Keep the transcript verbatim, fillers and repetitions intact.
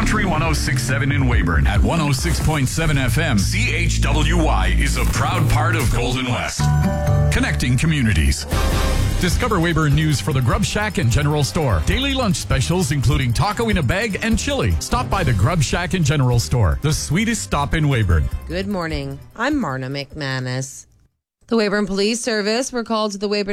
Country one oh six point seven in Weyburn. At one oh six point seven F M, C H W Y is a proud part of Golden West. Connecting communities. Discover Weyburn news for the Grub Shack and General Store. Daily lunch specials including taco in a bag and chili. Stop by the Grub Shack and General Store, the sweetest stop in Weyburn. Good morning. I'm Marna McManus. The Weyburn Police Service were called to the Weyburn